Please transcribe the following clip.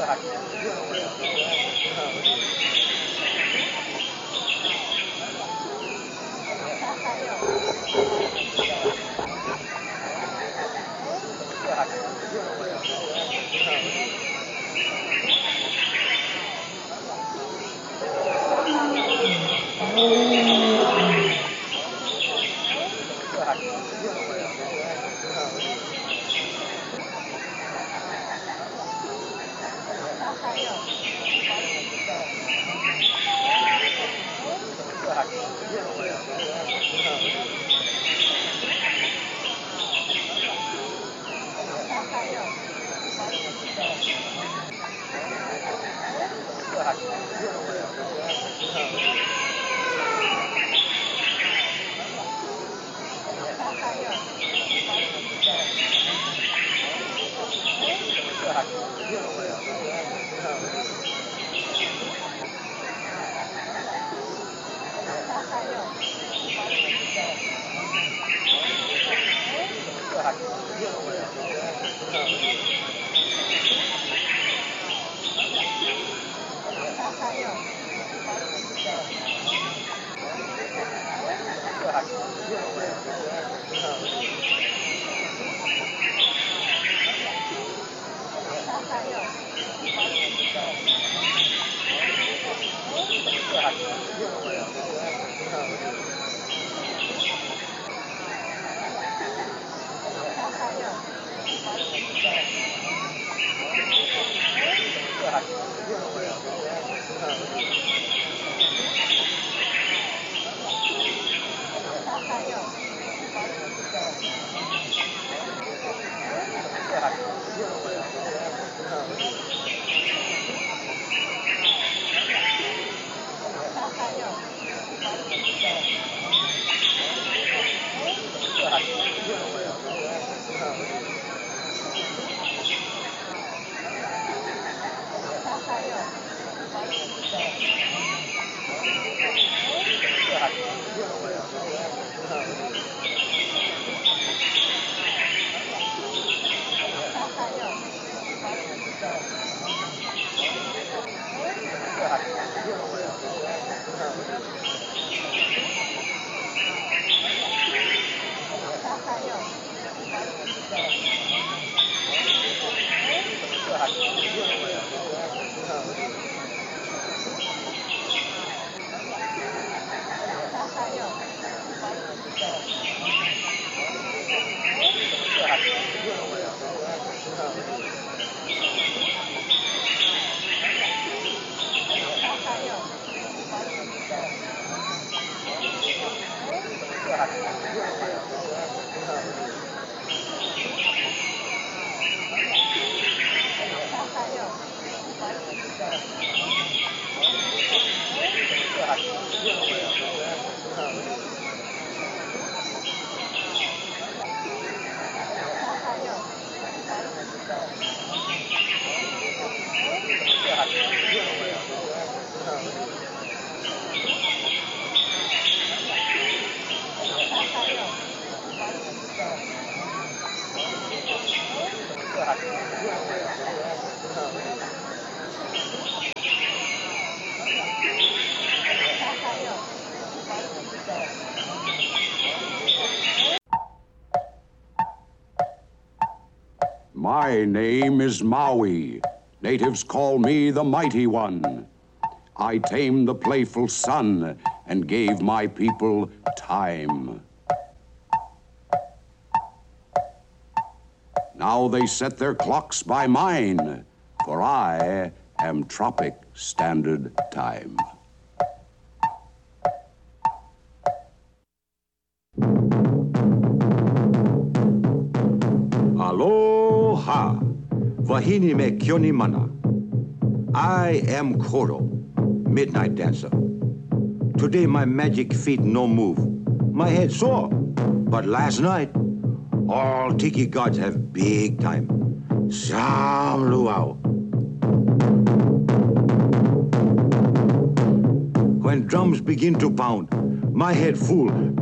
My name is Maui. Natives call me the Mighty One. I tamed the playful sun and gave my people time. Now they set their clocks by mine, for I am Tropic Standard Time. Aloha, wahine me kioni mana. I am Koro, Midnight Dancer. Today my magic feet no move. My head sore, but last night all tiki gods have big time. Sam luau. When drums begin to pound, my head full